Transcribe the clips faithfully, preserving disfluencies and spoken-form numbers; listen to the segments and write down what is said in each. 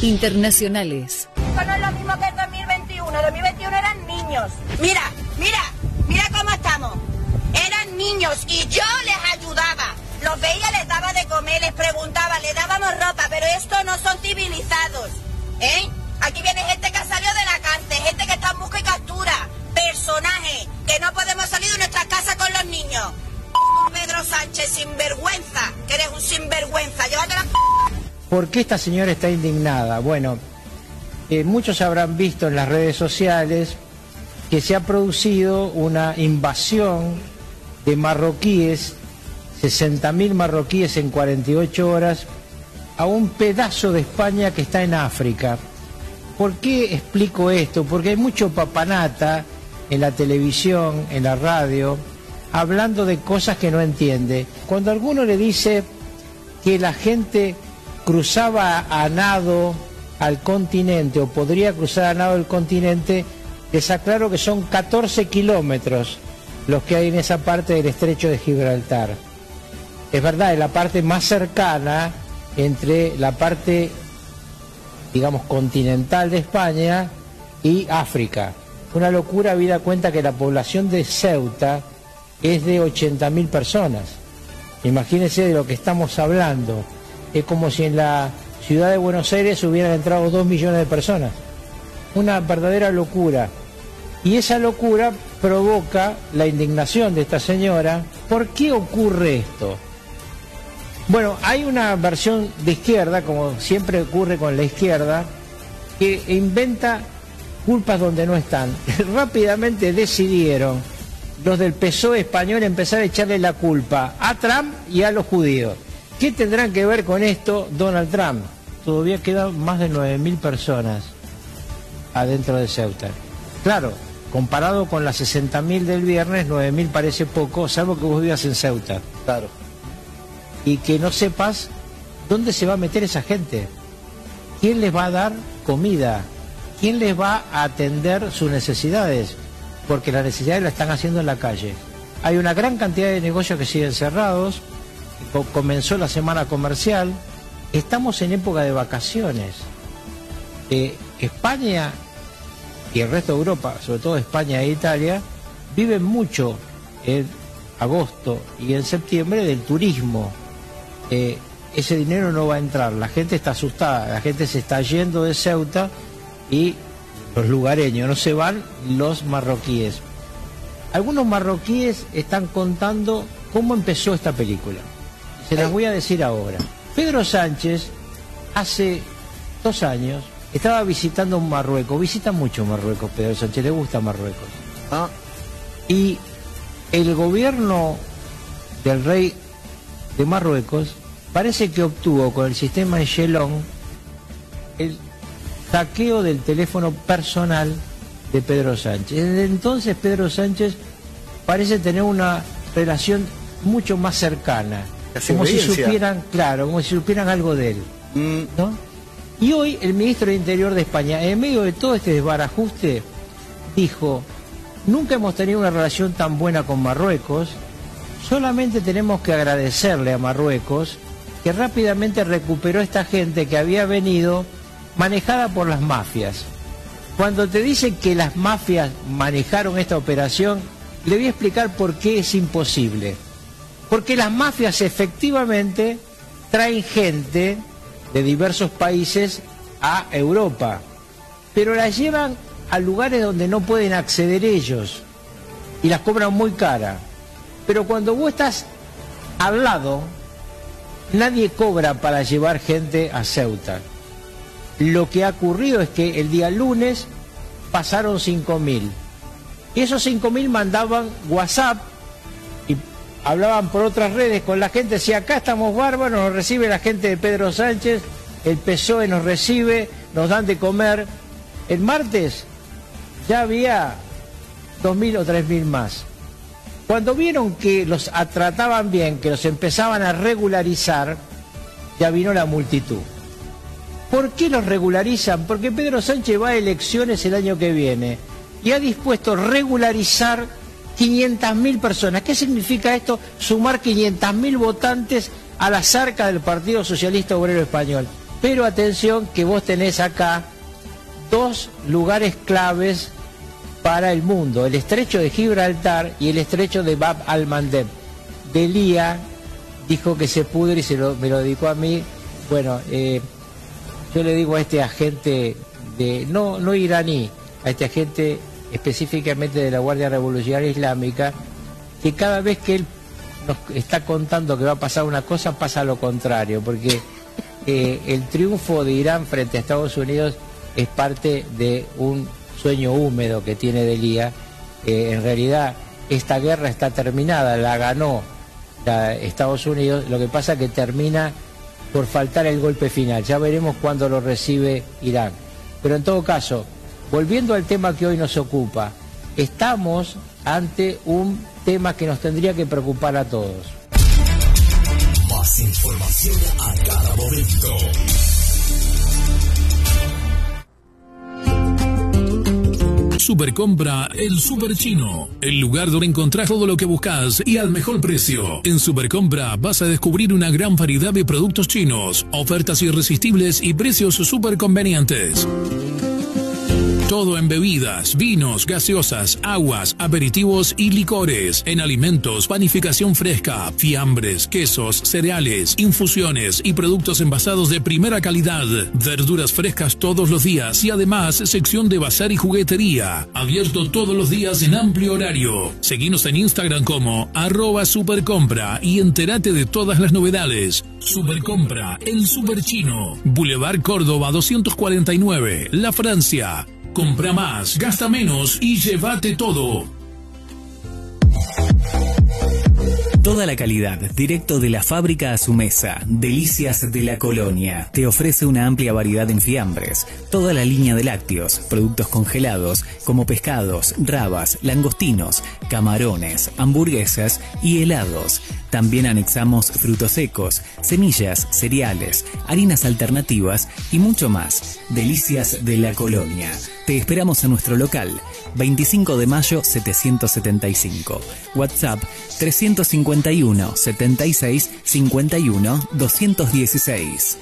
Internacionales. Esto no es lo mismo que el dos mil veintiuno. El dos mil veintiuno eran niños. Mira, mira, mira cómo estamos. Eran niños y yo les ayudaba. Los veía, les daba de comer, les preguntaba, les dábamos ropa, pero estos no son civilizados. ¿Eh? Aquí viene gente que ha salido de la cárcel, gente que está en busca y captura, personajes, que no podemos salir de nuestras casas con los niños. Pedro Sánchez, sinvergüenza, que eres un sinvergüenza, llévate la... ¿Por qué esta señora está indignada? Bueno, eh, muchos habrán visto en las redes sociales que se ha producido una invasión de marroquíes, sesenta mil marroquíes en cuarenta y ocho horas, a un pedazo de España que está en África. ¿Por qué explico esto? Porque hay mucho papanata en la televisión, en la radio, hablando de cosas que no entiende. Cuando alguno le dice que la gente cruzaba a nado al continente o podría cruzar a nado el continente, les aclaro que son catorce kilómetros los que hay en esa parte del estrecho de Gibraltar. Es verdad, es la parte más cercana entre la parte, digamos, continental de España y África. Una locura habida cuenta que la población de Ceuta es de ochenta mil personas. Imagínense de lo que estamos hablando. Es como si en la ciudad de Buenos Aires hubieran entrado dos millones de personas. Una verdadera locura. Y esa locura provoca la indignación de esta señora. ¿Por qué ocurre esto? Bueno, hay una versión de izquierda, como siempre ocurre con la izquierda, que inventa culpas donde no están. Rápidamente decidieron los del P S O E español empezar a echarle la culpa a Trump y a los judíos. ¿Qué tendrán que ver con esto Donald Trump? Todavía quedan más de nueve mil personas adentro de Ceuta. Claro, comparado con las sesenta mil del viernes, nueve mil parece poco, salvo que vos vivas en Ceuta. Claro. Y que no sepas dónde se va a meter esa gente. ¿Quién les va a dar comida? ¿Quién les va a atender sus necesidades? Porque las necesidades las están haciendo en la calle. Hay una gran cantidad de negocios que siguen cerrados. Comenzó la semana comercial. Estamos en época de vacaciones. Eh, España y el resto de Europa, sobre todo España e Italia, viven mucho en agosto y en septiembre del turismo. Eh, ese dinero no va a entrar, la gente está asustada, la gente se está yendo de Ceuta y los lugareños, no se van los marroquíes. Algunos marroquíes están contando cómo empezó esta película. Se las voy a decir ahora. Pedro Sánchez hace dos años estaba visitando Marruecos, visita mucho Marruecos Pedro Sánchez, le gusta Marruecos. Ah. Y el gobierno del rey de Marruecos parece que obtuvo con el sistema Echelon el hackeo del teléfono personal de Pedro Sánchez. Desde entonces Pedro Sánchez parece tener una relación mucho más cercana, como si supieran, claro, como si supieran algo de él, mm. ¿no? Y hoy el ministro de Interior de España, en medio de todo este desbarajuste, dijo: nunca hemos tenido una relación tan buena con Marruecos, solamente tenemos que agradecerle a Marruecos que rápidamente recuperó esta gente que había venido manejada por las mafias. Cuando te dicen que las mafias manejaron esta operación, le voy a explicar por qué es imposible. Porque las mafias efectivamente traen gente de diversos países a Europa, pero las llevan a lugares donde no pueden acceder ellos y las cobran muy cara. Pero cuando vos estás al lado, nadie cobra para llevar gente a Ceuta. Lo que ha ocurrido es que el día lunes pasaron cinco mil. Y esos cinco mil mandaban WhatsApp y hablaban por otras redes con la gente. Si acá estamos bárbaros, nos recibe la gente de Pedro Sánchez, el P S O E nos recibe, nos dan de comer. El martes ya había dos mil o tres mil más. Cuando vieron que los trataban bien, que los empezaban a regularizar, ya vino la multitud. ¿Por qué los regularizan? Porque Pedro Sánchez va a elecciones el año que viene y ha dispuesto regularizar quinientas mil personas. ¿Qué significa esto? Sumar quinientas mil votantes a la zarca del Partido Socialista Obrero Español. Pero atención que vos tenés acá dos lugares claves para el mundo, el estrecho de Gibraltar y el estrecho de Bab al-Mandeb. Delia dijo que se pudre y se lo, me lo dedicó a mí. Bueno, eh, yo le digo a este agente, de no, no iraní, a este agente específicamente de la Guardia Revolucionaria Islámica, que cada vez que él nos está contando que va a pasar una cosa, pasa lo contrario, porque eh, el triunfo de Irán frente a Estados Unidos es parte de un sueño húmedo que tiene Delia. Eh, en realidad esta guerra está terminada, la ganó la Estados Unidos, lo que pasa que termina por faltar el golpe final, ya veremos cuándo lo recibe Irán. Pero en todo caso, volviendo al tema que hoy nos ocupa, estamos ante un tema que nos tendría que preocupar a todos. Más información a cada momento. Supercompra El Super Chino, el lugar donde encontrás todo lo que buscas y al mejor precio. En Supercompra vas a descubrir una gran variedad de productos chinos, ofertas irresistibles y precios súper convenientes. Todo en bebidas, vinos, gaseosas, aguas, aperitivos y licores. En alimentos, panificación fresca, fiambres, quesos, cereales, infusiones y productos envasados de primera calidad. Verduras frescas todos los días y además sección de bazar y juguetería. Abierto todos los días en amplio horario. Seguinos en Instagram como arroba supercompra y entérate de todas las novedades. Supercompra, el Super Chino. Boulevard Córdoba doscientos cuarenta y nueve, La Francia. Compra más, gasta menos y llévate todo. Toda la calidad, directo de la fábrica a su mesa. Delicias de la Colonia. Te ofrece una amplia variedad en fiambres, toda la línea de lácteos, productos congelados como pescados, rabas, langostinos, camarones, hamburguesas y helados. También anexamos frutos secos, semillas, cereales, harinas alternativas y mucho más. Delicias de la Colonia. Te esperamos en nuestro local, veinticinco de mayo setecientos setenta y cinco. WhatsApp trescientos cincuenta y uno, setenta y seis, cincuenta y uno, doscientos dieciséis.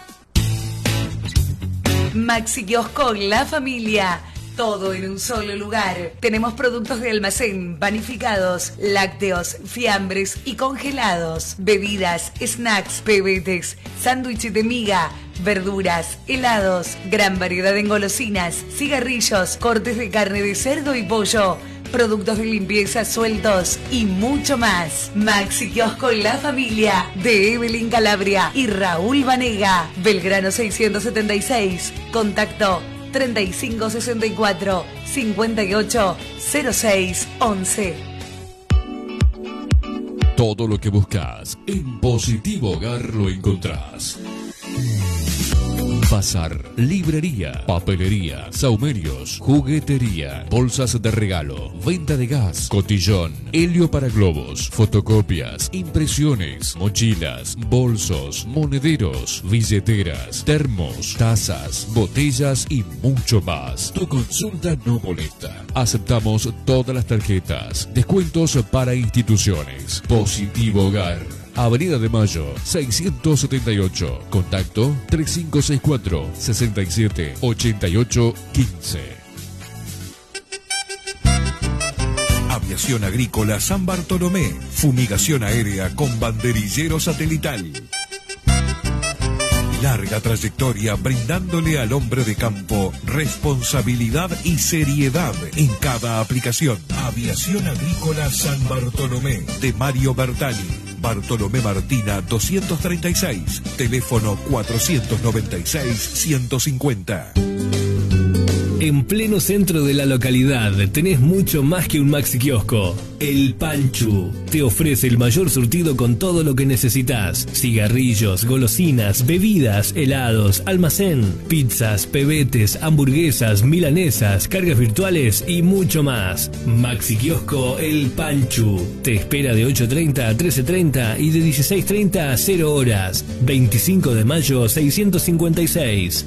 Maxi Kiosco La Familia. Todo en un solo lugar. Tenemos productos de almacén, panificados, lácteos, fiambres y congelados. Bebidas, snacks, pebetes, sándwiches de miga, verduras, helados, gran variedad en golosinas, cigarrillos, cortes de carne de cerdo y pollo, productos de limpieza sueltos y mucho más. Maxi Kiosco La Familia de Evelyn Calabria y Raúl Vanega. Belgrano seiscientos setenta y seis. Contacto treinta y cinco sesenta y cuatro, cincuenta y ocho, cero seis, once. Todo lo que buscas en Positivo Hogar lo encontrás. Bazar, librería, papelería, saumerios, juguetería, bolsas de regalo, venta de gas, cotillón, helio para globos, fotocopias, impresiones, mochilas, bolsos, monederos, billeteras, termos, tazas, botellas y mucho más. Tu consulta no molesta. Aceptamos todas las tarjetas. Descuentos para instituciones. Positivo Hogar. Avenida de Mayo, seiscientos setenta y ocho. Contacto tres cinco seis cuatro, seis siete, ocho ocho uno cinco. Aviación Agrícola San Bartolomé. Fumigación aérea con banderillero satelital. Larga trayectoria brindándole al hombre de campo responsabilidad y seriedad en cada aplicación. Aviación Agrícola San Bartolomé de Mario Bertani. Bartolomé Martina doscientos treinta y seis. Teléfono cuatrocientos noventa y seis, ciento cincuenta. En pleno centro de la localidad tenés mucho más que un Maxi Kiosco. El Panchu te ofrece el mayor surtido con todo lo que necesitas: cigarrillos, golosinas, bebidas, helados, almacén, pizzas, pebetes, hamburguesas, milanesas, cargas virtuales y mucho más. Maxi Kiosco El Panchu te espera de ocho treinta a trece treinta y de dieciséis treinta a cero horas. veinticinco de mayo seiscientos cincuenta y seis.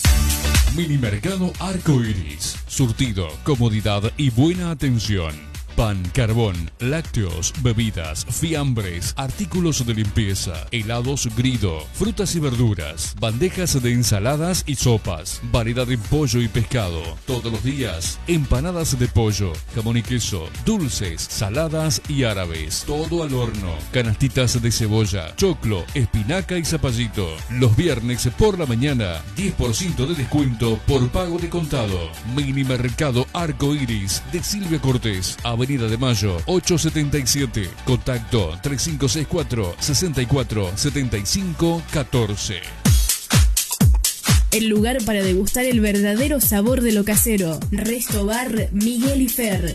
Mini Mercado Arco Iris. Surtido, comodidad y buena atención. pan, carbón, lácteos, bebidas, fiambres, artículos de limpieza, helados Grido, frutas y verduras, bandejas de ensaladas y sopas, variedad en pollo y pescado. Todos los días, empanadas de pollo, jamón y queso, dulces, saladas y árabes. Todo al horno. Canastitas de cebolla, choclo, espinaca y zapallito. Los viernes por la mañana, diez por ciento de descuento por pago de contado. Mini Mercado Arco Iris de Silvia Cortés, Avenida de Mayo, ochocientos setenta y siete. Contacto tres cinco seis cuatro, sesenta y cuatro, setenta y cinco, catorce. El lugar para degustar el verdadero sabor de lo casero. Resto Bar Miguel y Fer.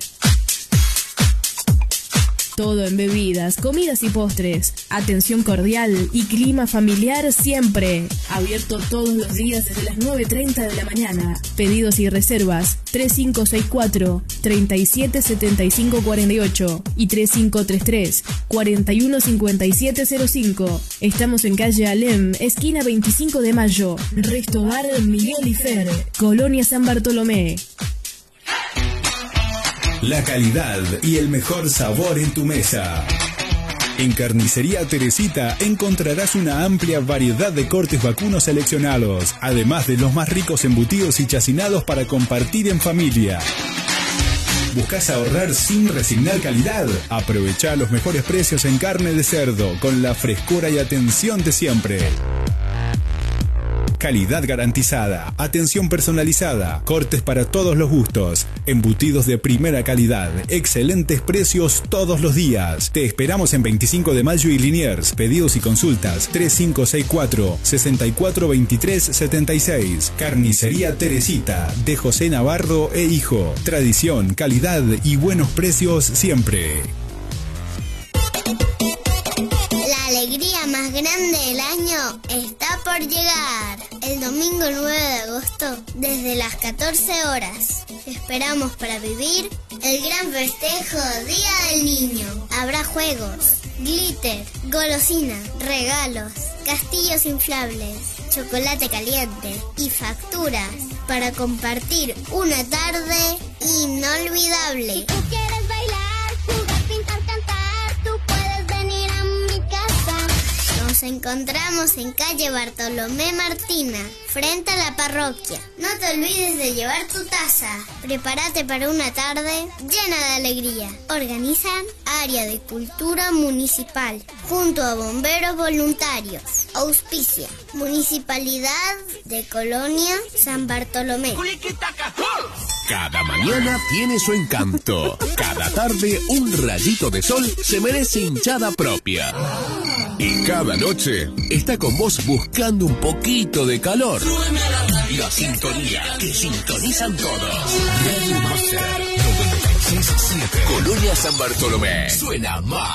Todo en bebidas, comidas y postres. Atención cordial y clima familiar siempre. Abierto todos los días desde las nueve y treinta de la mañana. Pedidos y reservas tres cinco seis cuatro, treinta y siete setenta y cinco cuarenta y ocho y tres cinco tres tres, cuarenta y uno cincuenta y siete cero cinco. Estamos en calle Alem, esquina veinticinco de mayo. Resto Bar Miguel y Fer, Colonia San Bartolomé. La calidad y el mejor sabor en tu mesa. En Carnicería Teresita encontrarás una amplia variedad de cortes vacunos seleccionados, además de los más ricos embutidos y chacinados para compartir en familia. ¿Buscas ahorrar sin resignar calidad? Aprovecha los mejores precios en carne de cerdo con la frescura y atención de siempre. Calidad garantizada, atención personalizada, cortes para todos los gustos, embutidos de primera calidad, excelentes precios todos los días. Te esperamos en veinticinco de mayo y Liniers. Pedidos y consultas tres cinco seis cuatro, sesenta y cuatro veintitrés setenta y seis. Carnicería Teresita, de José Navarro e Hijo. Tradición, calidad y buenos precios siempre. La alegría más grande del año está por llegar. El domingo nueve de agosto, desde las catorce horas. Esperamos para vivir el gran festejo Día del Niño. Habrá juegos, glitter, golosinas, regalos, castillos inflables, chocolate caliente y facturas para compartir una tarde inolvidable. Si tú quieres bailar, jugar, pintar, cantar, tú puedes venir a mi casa. Nos encontramos en calle Bartolomé Martina, frente a la parroquia. No te olvides de llevar tu taza. Prepárate para una tarde llena de alegría. Organizan Área de Cultura Municipal, junto a bomberos voluntarios. Auspicia Municipalidad de Colonia San Bartolomé. Cada mañana tiene su encanto. Cada tarde un rayito de sol se merece hinchada propia. Y cada noche está con vos buscando un poquito de calor. La sintonía que sintonizan todos. Radio Master noventa y seis punto siete. Colonia San Bartolomé. Suena más.